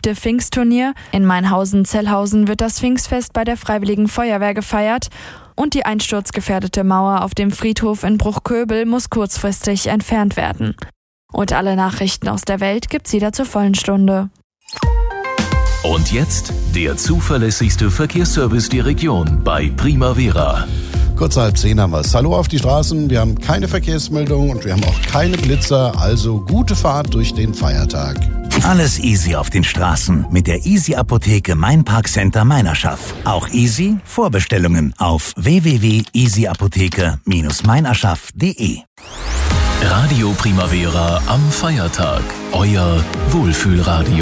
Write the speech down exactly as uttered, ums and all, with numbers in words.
fünfte Pfingstturnier. In Mainhausen-Zellhausen wird das Pfingstfest bei der Freiwilligen Feuerwehr gefeiert. Und die einsturzgefährdete Mauer auf dem Friedhof in Bruchköbel muss kurzfristig entfernt werden. Und alle Nachrichten aus der Welt gibt's wieder zur vollen Stunde. Und jetzt der zuverlässigste Verkehrsservice der Region bei Primavera. Kurz halb zehn haben wir es. Hallo auf die Straßen. Wir haben keine Verkehrsmeldung und wir haben auch keine Blitzer. Also gute Fahrt durch den Feiertag. Alles easy auf den Straßen mit der Easy Apotheke Main Park Center Meinerschaft. Auch easy Vorbestellungen auf w w w punkt easy apotheke Bindestrich meinerschaft punkt de. Radio Primavera am Feiertag. Euer Wohlfühlradio.